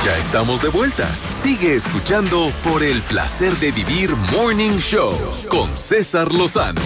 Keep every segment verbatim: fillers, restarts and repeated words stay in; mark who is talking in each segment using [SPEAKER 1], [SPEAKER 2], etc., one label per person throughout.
[SPEAKER 1] Ya estamos de vuelta. Sigue escuchando por el placer de vivir Morning Show con César Lozano.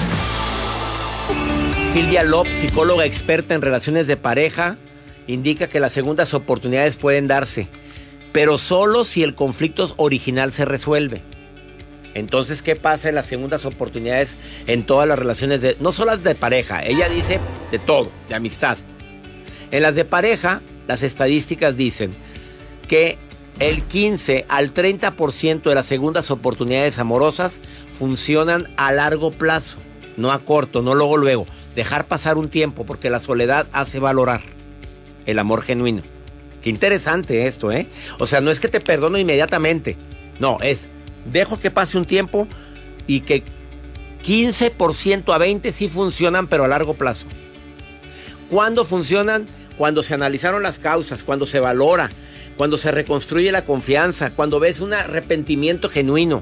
[SPEAKER 2] Silvia Lopes, psicóloga experta en relaciones de pareja, indica que las segundas oportunidades pueden darse, pero solo si el conflicto original se resuelve. Entonces, ¿qué pasa en las segundas oportunidades en todas las relaciones de, no solo las de pareja? Ella dice de todo, de amistad. En las de pareja, las estadísticas dicen que el quince al treinta por ciento de las segundas oportunidades amorosas funcionan a largo plazo, no a corto, no luego luego. Dejar pasar un tiempo, porque la soledad hace valorar el amor genuino. Qué interesante esto, ¿eh? O sea, no es que te perdono inmediatamente, no, es dejo que pase un tiempo y que quince por ciento a veinte por ciento sí funcionan, pero a largo plazo. ¿Cuándo funcionan? Cuando se analizaron las causas, cuando se valora, cuando se reconstruye la confianza, cuando ves un arrepentimiento genuino.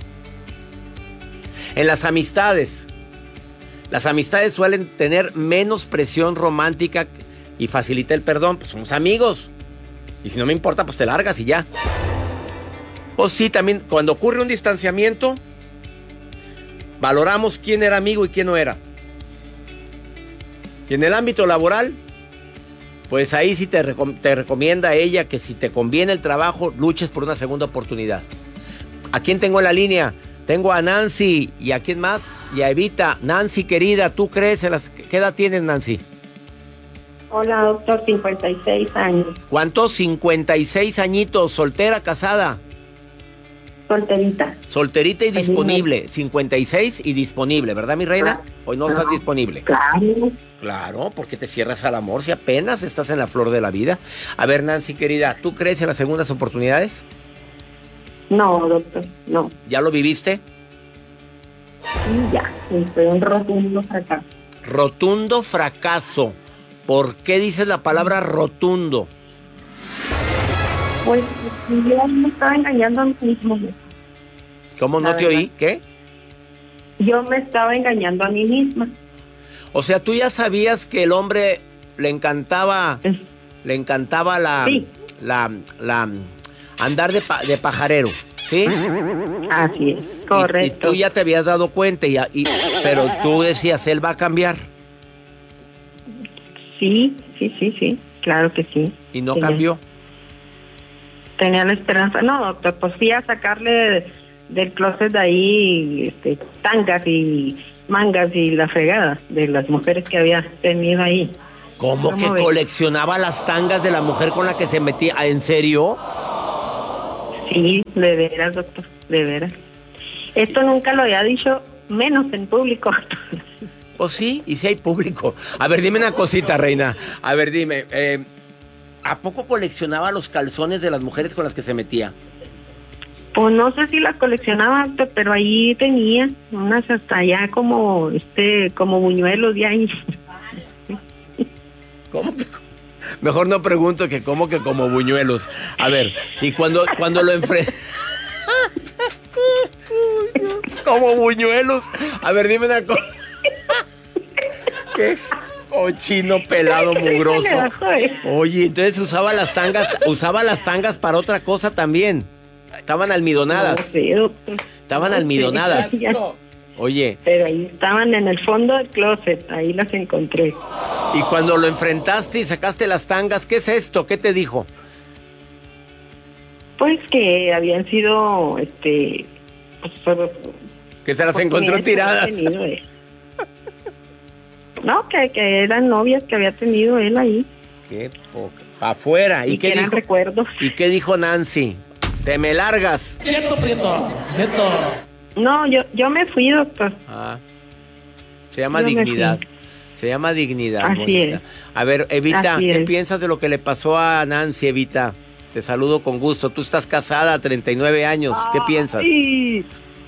[SPEAKER 2] En las amistades, las amistades suelen tener menos presión romántica y facilita el perdón, pues somos amigos. Y si no me importa, pues te largas y ya. O sí, también cuando ocurre un distanciamiento, valoramos quién era amigo y quién no era. Y en el ámbito laboral, pues ahí sí te, recom- te recomienda ella que si te conviene el trabajo, luches por una segunda oportunidad. ¿A quién tengo en la línea? Tengo a Nancy. ¿Y a quién más? Y a Evita. Nancy, querida, ¿tú crees en las... ¿Qué edad tienes, Nancy?
[SPEAKER 3] Hola, doctor, cincuenta y seis años.
[SPEAKER 2] ¿Cuántos? cincuenta y seis añitos. ¿Soltera, casada?
[SPEAKER 3] Solterita.
[SPEAKER 2] Solterita y disponible. cincuenta y seis y disponible, ¿verdad, mi reina? ¿Hoy no estás disponible?
[SPEAKER 3] Claro.
[SPEAKER 2] Claro, porque te cierras al amor si apenas estás en la flor de la vida. A ver, Nancy, querida, ¿tú crees en las segundas oportunidades?
[SPEAKER 3] No, doctor, no.
[SPEAKER 2] ¿Ya lo viviste?
[SPEAKER 3] Sí, ya. Fue un rotundo fracaso.
[SPEAKER 2] Rotundo fracaso. ¿Por qué dices la palabra rotundo?
[SPEAKER 3] Pues yo me estaba engañando a mí mismo.
[SPEAKER 2] ¿Cómo no
[SPEAKER 3] La
[SPEAKER 2] te
[SPEAKER 3] verdad.
[SPEAKER 2] oí? ¿Qué?
[SPEAKER 3] Yo me estaba engañando a mí misma.
[SPEAKER 2] O sea, tú ya sabías que el hombre le encantaba,
[SPEAKER 3] Es-
[SPEAKER 2] le encantaba la,
[SPEAKER 3] Sí.
[SPEAKER 2] la, la, andar de, pa- de pajarero, ¿sí?
[SPEAKER 3] Así es,
[SPEAKER 2] Y, y
[SPEAKER 3] correcto.
[SPEAKER 2] tú ya te habías dado cuenta, y, y- pero tú decías, él va a cambiar,
[SPEAKER 3] Sí, sí, sí, sí, claro que sí.
[SPEAKER 2] y no
[SPEAKER 3] Tenía-
[SPEAKER 2] cambió.
[SPEAKER 3] Tenía la esperanza. No, doctor, pues fui a sacarle del closet de ahí este, tangas y mangas y la fregada de las mujeres que había tenido ahí.
[SPEAKER 2] ¿Cómo
[SPEAKER 3] ¿Cómo
[SPEAKER 2] que
[SPEAKER 3] ves?
[SPEAKER 2] coleccionaba las tangas de la mujer con la que se metía? ¿En serio?
[SPEAKER 3] Sí, de veras, doctor, de veras. Esto nunca lo había dicho, menos en público.
[SPEAKER 2] Pues sí, y si hay público. A ver, dime una cosita, reina. A ver, dime, eh, ¿a poco coleccionaba los calzones de las mujeres con las que se metía?
[SPEAKER 3] Pues no sé si las coleccionaba, doctor, pero ahí tenía unas hasta allá como, este, como buñuelos de ahí.
[SPEAKER 2] ¿Cómo que? Mejor no pregunto que cómo que como buñuelos. A ver, y cuando, cuando lo enfrenté... Como buñuelos. A ver, dime una cosa. ¿Qué? Cochino pelado mugroso. Oye, entonces usaba las tangas, usaba las tangas para otra cosa también. Estaban
[SPEAKER 3] No
[SPEAKER 2] almidonadas.
[SPEAKER 3] sé, doctor.
[SPEAKER 2] Estaban
[SPEAKER 3] No sé,
[SPEAKER 2] almidonadas.
[SPEAKER 3] ya-
[SPEAKER 2] Oye,
[SPEAKER 3] Pero ahí estaban en el fondo del closet, ahí las encontré.
[SPEAKER 2] y cuando lo enfrentaste y sacaste las tangas, ¿qué es esto? ¿Qué te dijo?
[SPEAKER 3] Pues que habían sido, este, pues, solo-
[SPEAKER 2] Que se las encontró
[SPEAKER 3] oportunidades que
[SPEAKER 2] tiradas.
[SPEAKER 3] había tenido él. No, que, que eran novias que había tenido él ahí.
[SPEAKER 2] Qué poca. Pa' afuera. ¿Y,
[SPEAKER 3] Y
[SPEAKER 2] qué
[SPEAKER 3] que eran
[SPEAKER 2] dijo?
[SPEAKER 3] recuerdos.
[SPEAKER 2] ¿Y qué dijo Nancy? Te me largas.
[SPEAKER 4] Quieto, Prieto, quieto.
[SPEAKER 3] No, yo, yo me fui, doctor.
[SPEAKER 2] Ah. Se llama
[SPEAKER 3] Yo me
[SPEAKER 2] dignidad.
[SPEAKER 3] fui.
[SPEAKER 2] Se llama dignidad.
[SPEAKER 3] Así
[SPEAKER 2] bonita.
[SPEAKER 3] es.
[SPEAKER 2] A ver, Evita,
[SPEAKER 3] Así
[SPEAKER 2] ¿qué
[SPEAKER 3] es.
[SPEAKER 2] piensas de lo que le pasó a Nancy, Evita? Te saludo con gusto. Tú estás casada, treinta y nueve años. ¿Qué piensas?
[SPEAKER 3] Sí.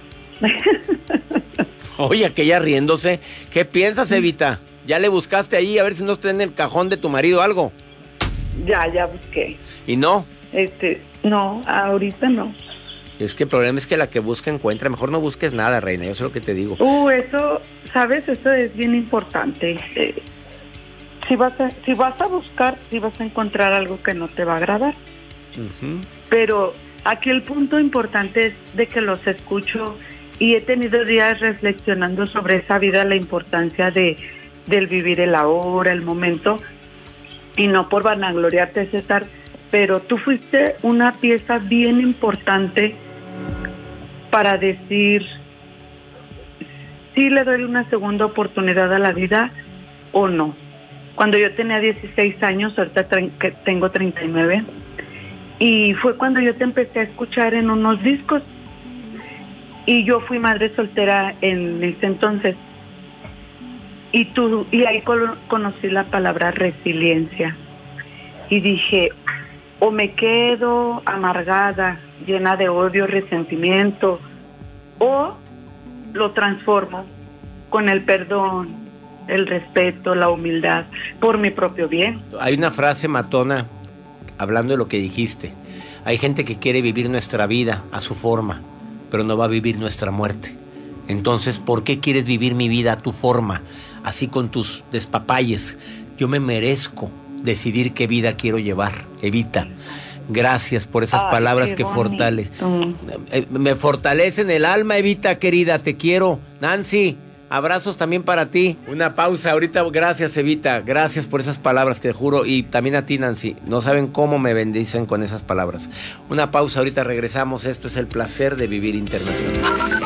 [SPEAKER 2] Oye, aquella riéndose. ¿Qué piensas, Evita? ¿Ya le buscaste ahí a ver si no está en el cajón de tu marido algo?
[SPEAKER 5] Ya, ya busqué.
[SPEAKER 2] Y no.
[SPEAKER 5] Este, no, ahorita no.
[SPEAKER 2] Es que el problema es que la que busca encuentra. Mejor no busques nada, reina. Yo sé lo que te digo.
[SPEAKER 5] Uh, eso, sabes, eso es bien importante. Eh, si vas a, si vas a buscar, si vas a encontrar algo que no te va a agradar.
[SPEAKER 2] Ujú.
[SPEAKER 5] Pero aquí el punto importante es de que los escucho y he tenido días reflexionando sobre esa vida, la importancia de del vivir el ahora, el momento, y no por vanagloriarte, César, pero tú fuiste una pieza bien importante para decir si le doy una segunda oportunidad a la vida o no. Cuando yo tenía dieciséis años, ahorita tengo treinta y nueve, y fue cuando yo te empecé a escuchar en unos discos, y yo fui madre soltera en ese entonces, y tú y ahí conocí la palabra resiliencia, y dije, o me quedo amargada, llena de odio, resentimiento, o lo transformo con el perdón, el respeto, la humildad, por mi propio bien.
[SPEAKER 2] Hay una frase matona, hablando de lo que dijiste. Hay gente que quiere vivir nuestra vida a su forma, pero no va a vivir nuestra muerte. Entonces, ¿por qué quieres vivir mi vida a tu forma? Así con tus despapalles. Yo me merezco decidir qué vida quiero llevar. Evita. Gracias por esas Ay, palabras que fortalecen. Me fortalecen el alma, Evita, querida. Te quiero. Nancy, abrazos también para ti. Una pausa ahorita. Gracias, Evita. Gracias por esas palabras, te juro. Y también a ti, Nancy. No saben cómo me bendicen con esas palabras. Una pausa, ahorita regresamos. Esto es El Placer de Vivir Internacional.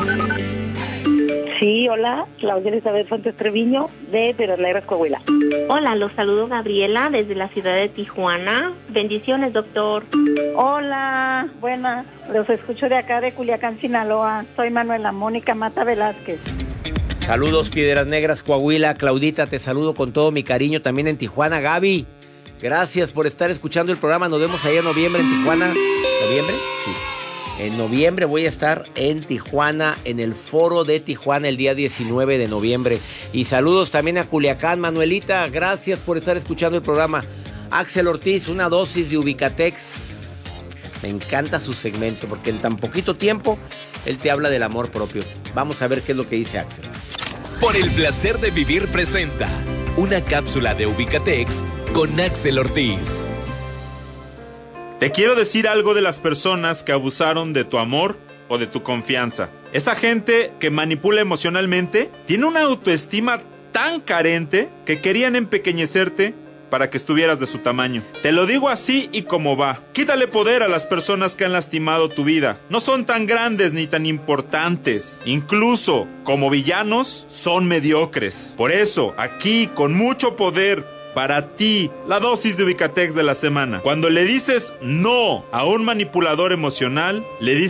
[SPEAKER 6] Sí, hola, Claudia Elizabeth Fuentes Treviño, de Piedras Negras, Coahuila.
[SPEAKER 7] Hola, los saludo Gabriela desde la ciudad de Tijuana. Bendiciones, doctor.
[SPEAKER 6] Hola, buenas, los escucho de acá de Culiacán, Sinaloa. Soy Manuela Mónica Mata Velázquez.
[SPEAKER 2] Saludos, Piedras Negras, Coahuila. Claudita, te saludo con todo mi cariño también en Tijuana. Gaby, gracias por estar escuchando el programa. Nos vemos allá en noviembre en Tijuana. ¿Noviembre? Sí. En noviembre voy a estar en Tijuana, en el Foro de Tijuana, el día diecinueve de noviembre. Y saludos también a Culiacán. Manuelita, gracias por estar escuchando el programa. Axel Ortiz, una dosis de Ubicatex. Me encanta su segmento porque en tan poquito tiempo él te habla del amor propio. Vamos a ver qué es lo que dice Axel.
[SPEAKER 1] Por el placer de vivir presenta una cápsula de Ubicatex con Axel Ortiz.
[SPEAKER 8] Te quiero decir algo de las personas que abusaron de tu amor o de tu confianza. Esa gente que manipula emocionalmente tiene una autoestima tan carente que querían empequeñecerte para que estuvieras de su tamaño. Te lo digo así y como va. Quítale poder a las personas que han lastimado tu vida. No son tan grandes ni tan importantes. Incluso, como villanos, son mediocres. Por eso, aquí, con mucho poder, para ti, la dosis de Ubicatex de la semana. Cuando le dices no a un manipulador emocional, le dices